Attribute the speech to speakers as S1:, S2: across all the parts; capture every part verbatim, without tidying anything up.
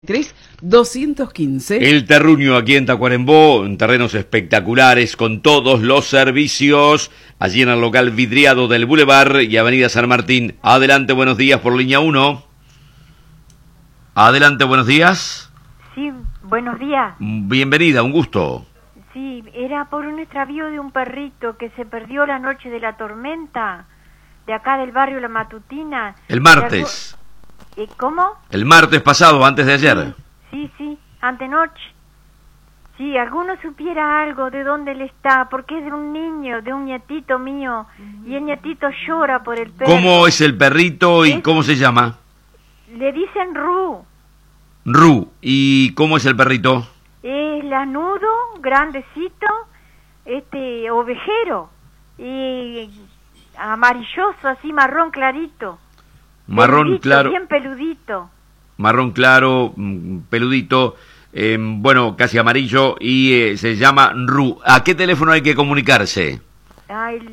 S1: tres doscientos quince.
S2: El Terruño aquí en Tacuarembó, en terrenos espectaculares con todos los servicios, allí en el local vidriado del Boulevard y Avenida San Martín. Adelante, buenos días por línea uno. Adelante, buenos días.
S3: Sí, buenos días.
S2: Bienvenida, un gusto.
S3: Sí, era por un extravío de un perrito que se perdió la noche de la tormenta, de acá del barrio La Matutina.
S2: El martes.
S3: ¿Y cómo?
S2: El martes pasado, antes de ayer.
S3: Sí, sí, sí, antenoche. Sí, alguno supiera algo de dónde él está, porque es de un niño, de un nietito mío, y el nietito llora por el perro.
S2: ¿Cómo es el perrito y
S3: es,
S2: cómo se llama?
S3: Le dicen Ru.
S2: Ru. ¿Y cómo es el perrito?
S3: Es lanudo, grandecito, este, ovejero, y amarilloso, así marrón clarito.
S2: Marrón
S3: peludito,
S2: claro.
S3: Bien peludito.
S2: Marrón claro, peludito, eh, bueno, casi amarillo, y eh, se llama Ru. ¿A qué teléfono hay que comunicarse?
S3: Al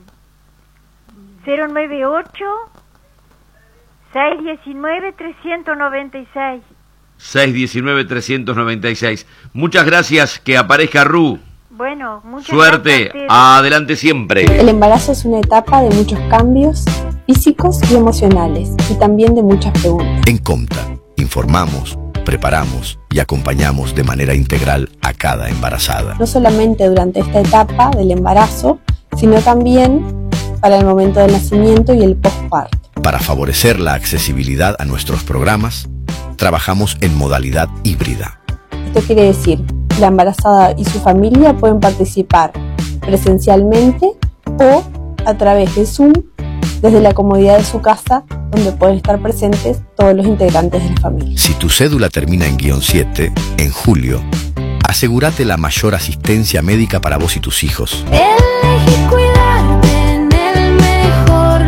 S3: cero nueve ocho, seis uno nueve, tres nueve seis.
S2: seis uno nueve, tres nueve seis. Muchas gracias, que aparezca Ru.
S3: Bueno, muchas
S2: Suerte,
S3: gracias.
S2: adelante siempre.
S4: El embarazo es una etapa de muchos cambios físicos y emocionales, y también de muchas preguntas.
S5: En Comta, informamos, preparamos y acompañamos de manera integral a cada embarazada.
S4: No solamente durante esta etapa del embarazo, sino también para el momento del nacimiento y el postparto.
S5: Para favorecer la accesibilidad a nuestros programas, trabajamos en modalidad híbrida.
S4: Esto quiere decir, la embarazada y su familia pueden participar presencialmente o a través de Zoom, desde la comodidad de su casa, donde pueden estar presentes todos los integrantes de la familia.
S5: Si tu cédula termina en guión siete, en julio, asegúrate la mayor asistencia médica para vos y tus hijos.
S6: Elegí cuidarte en el mejor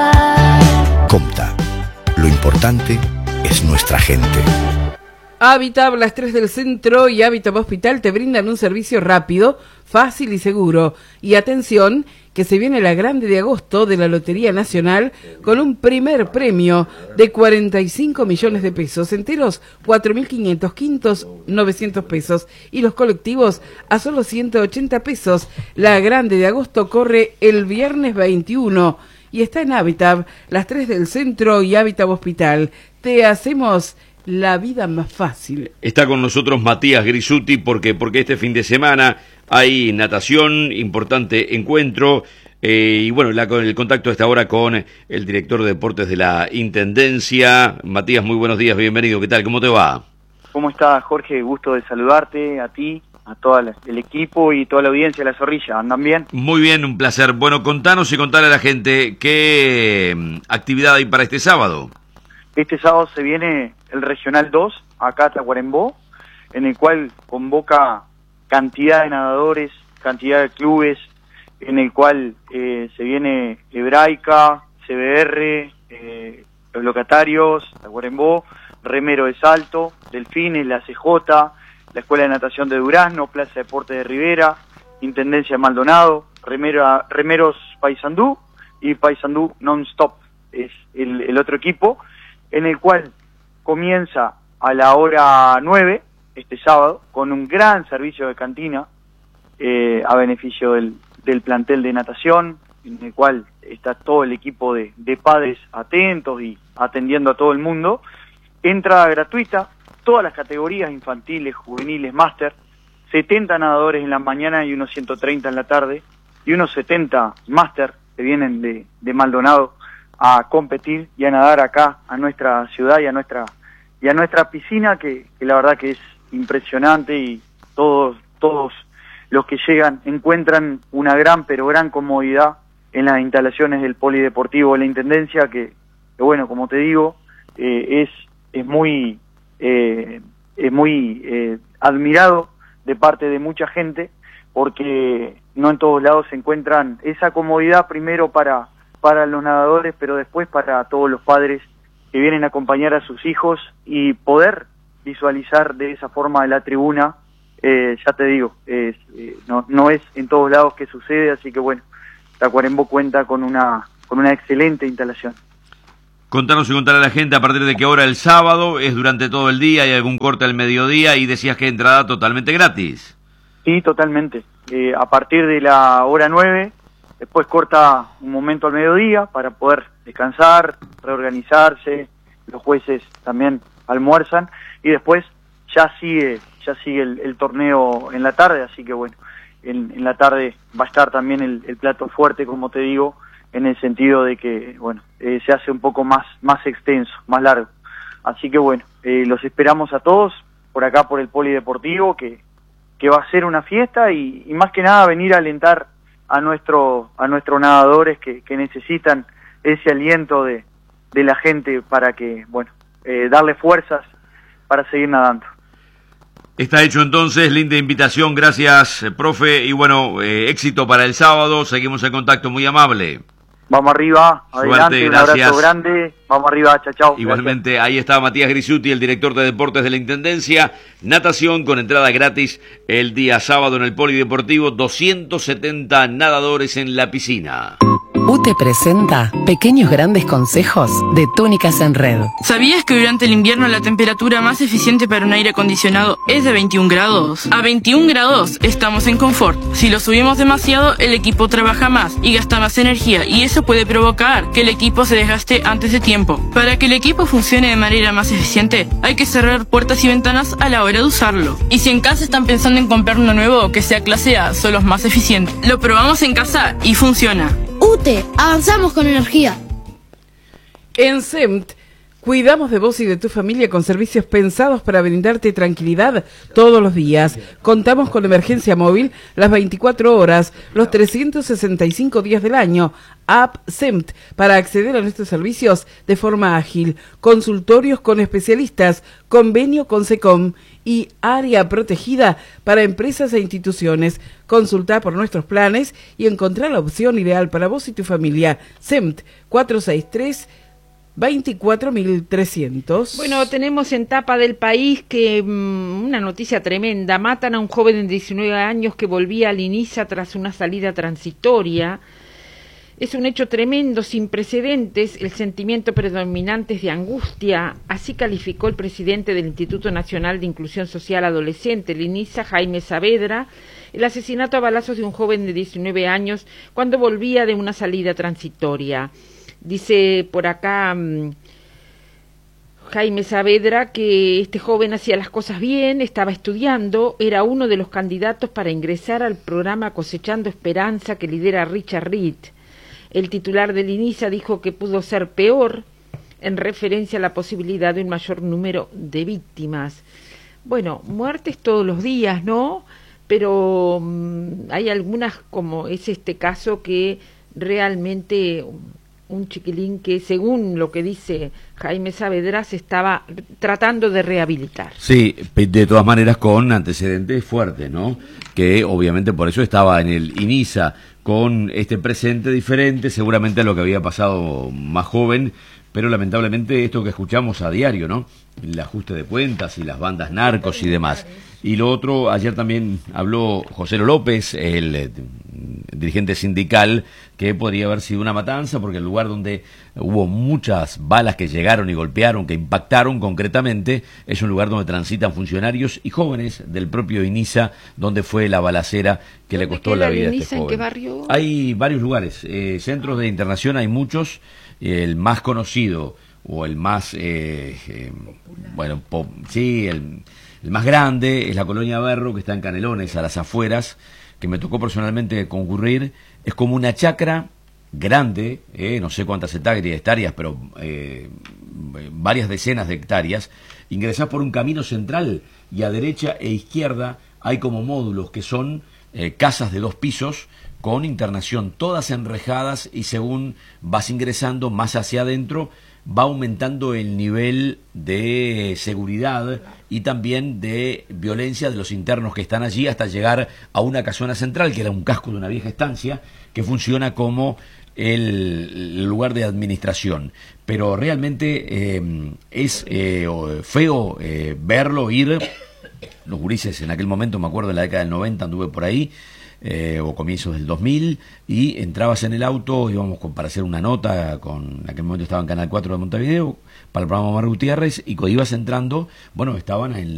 S6: lugar.
S5: Comta, lo importante es nuestra gente.
S1: Habitab, las tres del centro y Habitab Hospital te brindan un servicio rápido, fácil y seguro. Y atención, que se viene la grande de agosto de la Lotería Nacional con un primer premio de cuarenta y cinco millones de pesos, enteros cuatro mil quinientos, quintos novecientos pesos y los colectivos a solo ciento ochenta pesos. La grande de agosto corre el viernes veintiuno y está en Habitab, las tres del centro y Habitab Hospital. Te hacemos la vida más fácil.
S2: Está con nosotros Matías Grisuti porque porque este fin de semana hay natación, importante encuentro, eh, y bueno, la, el contacto está ahora con el director de deportes de la Intendencia. Matías, muy buenos días, bienvenido, ¿qué tal? ¿Cómo te va?
S7: ¿Cómo estás, Jorge? Gusto de saludarte, a ti, a todo el equipo y toda la audiencia de La Zorrilla. ¿Andan bien?
S2: Muy bien, un placer. Bueno, contanos y contarle a la gente qué actividad hay para este sábado.
S7: Este sábado se viene el Regional dos, acá a Tacuarembó, en el cual convoca cantidad de nadadores, cantidad de clubes, en el cual eh, se viene Hebraica, C B R, eh, los locatarios, Tacuarembó, Remero de Salto, Delfines, la C J, la Escuela de Natación de Durazno, Plaza de Deportes de Rivera, Intendencia de Maldonado, Remero, Remeros Paysandú y Paysandú Non-Stop es el, el otro equipo, en el cual comienza a la hora nueve, este sábado, con un gran servicio de cantina eh, a beneficio del, del plantel de natación, en el cual está todo el equipo de, de padres atentos y atendiendo a todo el mundo. Entrada gratuita, todas las categorías infantiles, juveniles, máster, setenta nadadores en la mañana y unos ciento treinta en la tarde, y unos setenta máster que vienen de, de Maldonado a competir y a nadar acá a nuestra ciudad y a nuestra y a nuestra piscina que, que la verdad que es impresionante, y todos todos los que llegan encuentran una gran pero gran comodidad en las instalaciones del polideportivo de la Intendencia, que, que bueno, como te digo, eh, es es muy eh, es muy eh, admirado de parte de mucha gente, porque no en todos lados se encuentran esa comodidad, primero para para los nadadores, pero después para todos los padres que vienen a acompañar a sus hijos y poder visualizar de esa forma la tribuna, eh, ya te digo, es, eh, no, no es en todos lados que sucede, así que bueno, Tacuarembó cuenta con una, con una excelente instalación.
S2: Contanos y contarle a la gente a partir de qué hora el sábado, es durante todo el día, hay algún corte al mediodía y decías que entrada totalmente gratis.
S7: Sí, totalmente. Eh, a partir de la hora nueve, después corta un momento al mediodía para poder descansar, reorganizarse, los jueces también almuerzan y después ya sigue ya sigue el, el torneo en la tarde, así que bueno, en, en la tarde va a estar también el, el plato fuerte, como te digo, en el sentido de que, bueno, eh, se hace un poco más, más extenso, más largo. Así que bueno, eh, los esperamos a todos por acá, por el Polideportivo, que, que va a ser una fiesta y, y más que nada venir a alentar a nuestro, a nuestros nadadores que, que necesitan ese aliento de, de la gente para que, bueno, eh, darle fuerzas para seguir nadando.
S2: Está hecho entonces, linda invitación, gracias, profe, y bueno, eh, éxito para el sábado, seguimos en contacto, muy amable.
S7: Vamos arriba, adelante,
S2: Suerte,
S7: un
S2: gracias.
S7: abrazo grande, vamos arriba, chao, chao.
S2: Igualmente, gracias. Ahí está Matías Grisuti, el director de deportes de la Intendencia, natación con entrada gratis el día sábado en el Polideportivo, doscientos setenta nadadores en la piscina.
S8: U T E presenta Pequeños Grandes Consejos de Túnicas en Red.
S9: ¿Sabías que durante el invierno la temperatura más eficiente para un aire acondicionado es de veintiún grados? A veintiún grados estamos en confort. Si lo subimos demasiado, el equipo trabaja más y gasta más energía y eso puede provocar que el equipo se desgaste antes de tiempo. Para que el equipo funcione de manera más eficiente, hay que cerrar puertas y ventanas a la hora de usarlo. Y si en casa están pensando en comprar uno nuevo que sea clase A, son los más eficientes. Lo probamos en casa y funciona.
S10: U T E, avanzamos con energía.
S1: En S E M T, cuidamos de vos y de tu familia con servicios pensados para brindarte tranquilidad todos los días. Contamos con emergencia móvil las veinticuatro horas, los trescientos sesenta y cinco días del año. App S E M T para acceder a nuestros servicios de forma ágil. Consultorios con especialistas, convenio con SECOM y área protegida para empresas e instituciones. Consulta por nuestros planes y encontrar la opción ideal para vos y tu familia. S E M T cuatro seis tres, veinticuatro mil trescientos.
S11: Bueno, tenemos en tapa del país que mmm, una noticia tremenda. Matan a un joven de diecinueve años que volvía al INISA tras una salida transitoria. Es un hecho tremendo, sin precedentes. El sentimiento predominante es de angustia. Así calificó el presidente del Instituto Nacional de Inclusión Social Adolescente, el INISA, Jaime Saavedra, el asesinato a balazos de un joven de diecinueve años cuando volvía de una salida transitoria. Dice por acá um, Jaime Saavedra que este joven hacía las cosas bien, estaba estudiando, era uno de los candidatos para ingresar al programa Cosechando Esperanza que lidera Richard Reed. El titular del INISA dijo que pudo ser peor, en referencia a la posibilidad de un mayor número de víctimas. Bueno, muertes todos los días, ¿no? Pero um, hay algunas, como es este caso, que realmente un chiquilín que, según lo que dice Jaime Saavedra, se estaba tratando de rehabilitar.
S2: Sí, de todas maneras con antecedentes fuertes, ¿no? Que obviamente por eso estaba en el INISA, con este presente diferente, seguramente a lo que había pasado más joven, pero lamentablemente esto que escuchamos a diario, ¿no? El ajuste de cuentas y las bandas narcos y demás. Y lo otro, ayer también habló José López, el eh, dirigente sindical, que podría haber sido una matanza, porque el lugar donde hubo muchas balas que llegaron y golpearon, que impactaron concretamente, es un lugar donde transitan funcionarios y jóvenes del propio INISA, donde fue la balacera que le costó la vida a este joven.
S11: ¿En qué barrio?
S2: Hay varios lugares, eh, centros de internación hay muchos, el más conocido o el más, eh, eh, bueno, pop, sí, el... El más grande es la Colonia Berro, que está en Canelones, a las afueras, que me tocó personalmente concurrir. Es como una chacra grande, eh, no sé cuántas hectáreas, pero eh, varias decenas de hectáreas. Ingresás por un camino central y a derecha e izquierda hay como módulos que son eh, casas de dos pisos con internación, todas enrejadas, y según vas ingresando más hacia adentro, va aumentando el nivel de seguridad y también de violencia de los internos que están allí, hasta llegar a una casona central, que era un casco de una vieja estancia, que funciona como el, el lugar de administración. Pero realmente eh, es eh, feo eh, verlo, ir. Los gurises en aquel momento, me acuerdo, en la década del noventa anduve por ahí,
S12: eh, o comienzos del dos mil, y entrabas en el auto, íbamos con, para hacer una nota, con en aquel momento estaba en Canal cuatro de Montevideo, para el programa Omar Gutiérrez, y cuando ibas entrando, bueno, estaban en